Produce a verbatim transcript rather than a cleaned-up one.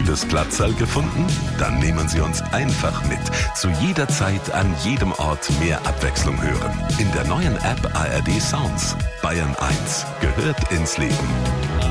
kühles Platzsal gefunden? Dann nehmen Sie uns einfach mit. Zu jeder Zeit, an jedem Ort mehr Abwechslung hören. In der neuen App A R D Sounds. Bayern eins gehört ins Leben.